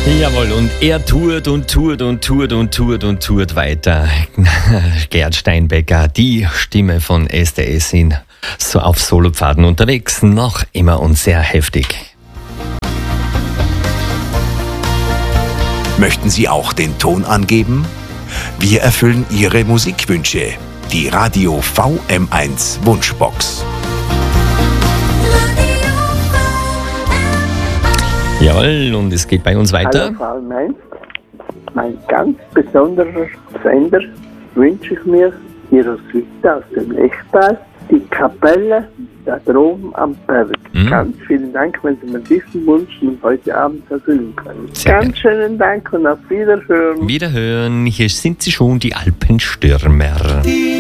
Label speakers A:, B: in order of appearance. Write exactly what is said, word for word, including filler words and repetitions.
A: Jawohl, und er tourt und tourt und tourt und tourt und tourt weiter. Gerd Steinbecker, die Stimme von S D S in, so auf Solopfaden unterwegs, noch immer und sehr heftig.
B: Möchten Sie auch den Ton angeben? Wir erfüllen Ihre Musikwünsche. Die Radio V M eins Wunschbox.
A: Jawohl, und es geht bei uns weiter.
C: Hallo Frau Mainz, mein ganz besonderer Sender wünsche ich mir die Roswitha aus dem Lechtal, die Kapelle da droben am Berg.
A: Mhm.
C: Ganz vielen Dank, wenn Sie mir diesen Wunsch heute Abend erfüllen können.
A: Sehr
C: Ganz schönen Dank und auf Wiederhören.
A: Wiederhören, hier sind sie schon, die Alpenstürmer.